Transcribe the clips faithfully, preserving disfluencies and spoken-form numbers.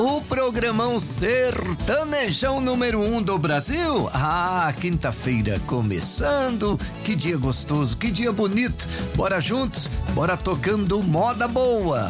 O programão sertanejão número um do Brasil. Ah, quinta-feira começando. Que dia gostoso, que dia bonito. Bora juntos, bora tocando moda boa.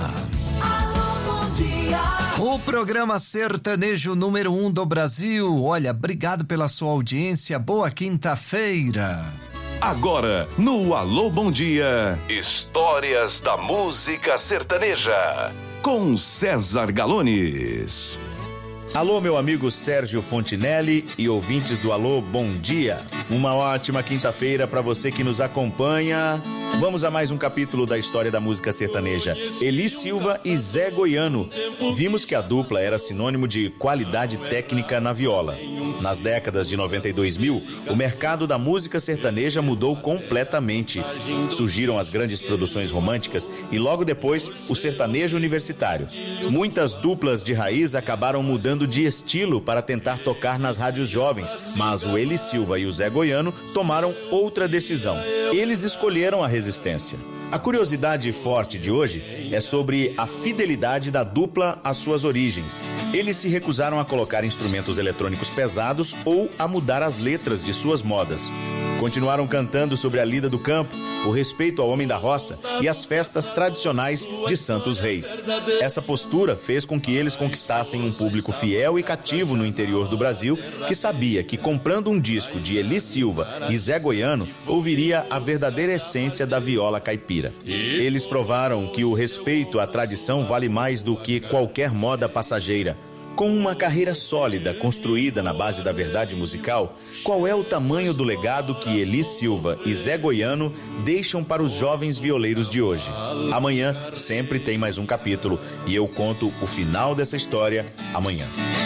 Alô, bom dia. O programa sertanejo número um do Brasil. Olha, obrigado pela sua audiência. Boa quinta-feira. Agora, no Alô Bom Dia, histórias da música sertaneja, com César Galones. Alô, meu amigo Sérgio Fontinelli e ouvintes do Alô Bom Dia. Uma ótima quinta-feira para você que nos acompanha. Vamos a mais um capítulo da história da música sertaneja. Eli Silva e Zé Goiano. Vimos que a dupla era sinônimo de qualidade técnica na viola. Nas décadas de noventa e dois mil, o mercado da música sertaneja mudou completamente. Surgiram as grandes produções românticas e logo depois o sertanejo universitário. Muitas duplas de raiz acabaram mudando de estilo para tentar tocar nas rádios jovens, mas o Eli Silva e o Zé Goiano tomaram outra decisão. Eles escolheram a resistência. A curiosidade forte de hoje é sobre a fidelidade da dupla às suas origens. Eles se recusaram a colocar instrumentos eletrônicos pesados ou a mudar as letras de suas modas. Continuaram cantando sobre a lida do campo, o respeito ao homem da roça e as festas tradicionais de Santos Reis. Essa postura fez com que eles conquistassem um público fiel e cativo no interior do Brasil, que sabia que comprando um disco de Eli Silva e Zé Goiano, ouviria a verdadeira essência da viola caipira. Eles provaram que o respeito à tradição vale mais do que qualquer moda passageira. Com uma carreira sólida construída na base da verdade musical, qual é o tamanho do legado que Eli Silva e Zé Goiano deixam para os jovens violeiros de hoje? Amanhã sempre tem mais um capítulo e eu conto o final dessa história amanhã.